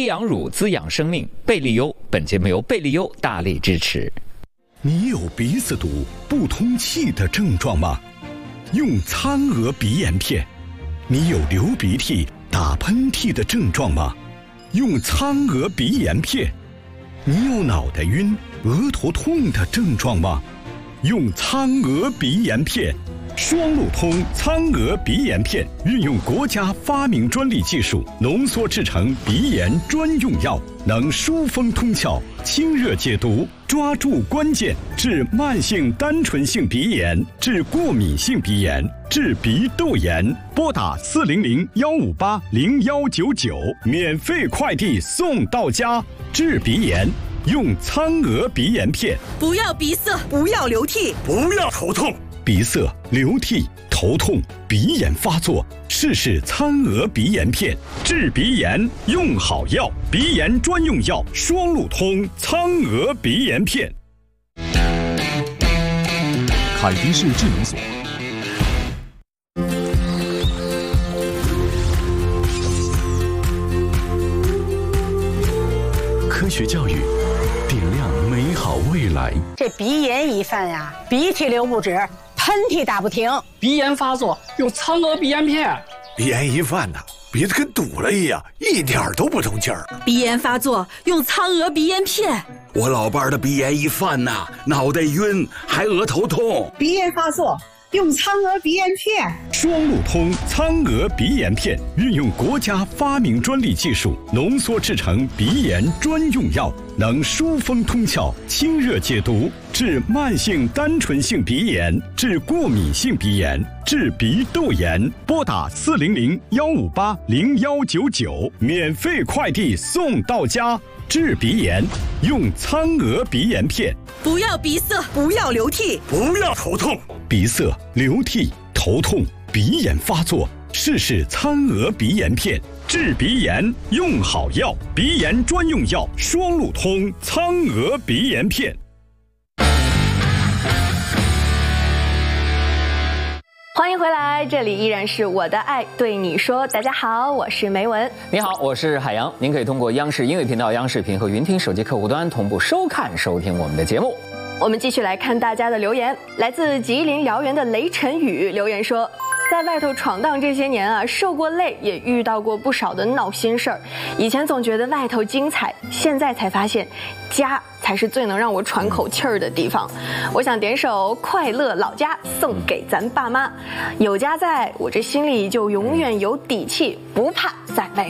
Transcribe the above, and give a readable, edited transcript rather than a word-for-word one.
养乳滋养生命，贝利优。本节目由贝利优大力支持。 你有鼻子堵、不通气的症状吗？用苍娥鼻炎片。你有流鼻涕、打喷嚏的症状吗？用苍娥鼻炎片。你有脑袋晕、额头痛的症状吗？用苍娥鼻炎片。双路通苍娥鼻炎片运用国家发明专利技术浓缩制成鼻炎专用药，能疏风通窍、清热解毒，抓住关键，治慢性单纯性鼻炎，治过敏性鼻炎，治鼻窦炎。拨打400-158-0199，免费快递送到家。治鼻炎用苍娥鼻炎片。 不要鼻塞，不要流涕， 不要头痛。 鼻塞、流涕、头痛、鼻炎发作，试试苍娥鼻炎片，治鼻炎用好药，鼻炎专用药，双路通苍娥鼻炎片。 凯迪士智能锁。科学教育，点亮美好未来。 这鼻炎一犯呀，鼻涕流不止，喷嚏打不停。 鼻炎发作用苍娥鼻炎片。 鼻炎一犯呐，鼻子跟堵了一样，一点都不通气儿。 鼻炎发作用苍娥鼻炎片。 我老伴儿的鼻炎一犯呐，脑袋晕，还额头痛。 鼻炎发作用苍娥鼻炎片。 双路通苍娥鼻炎片运用国家发明专利技术浓缩制成鼻炎专用药，能疏风通窍、清热解毒，治慢性单纯性鼻炎，治过敏性鼻炎，治鼻窦炎。拨打400-158-0199，免费快递送到家。治鼻炎用苍娥鼻炎片。 不要鼻塞， 不要流涕， 不要头痛。 鼻塞、流涕、头痛、鼻炎发作，试试苍娥鼻炎片，治鼻炎用好药，鼻炎专用药，双路通苍娥鼻炎片。 欢迎回来，这里依然是我的爱对你说。大家好，我是梅文。 你好，我是海洋。您可以通过央视音乐频道、央视频和云听手机客户端同步收看、收听我们的节目。 我们继续来看大家的留言。来自吉林辽源的雷晨宇留言说，在外头闯荡这些年啊，受过累，也遇到过不少的闹心事儿。以前总觉得外头精彩，现在才发现家才是最能让我喘口气儿的地方。我想点首《快乐老家》送给咱爸妈，有家在，我这心里就永远有底气，不怕在外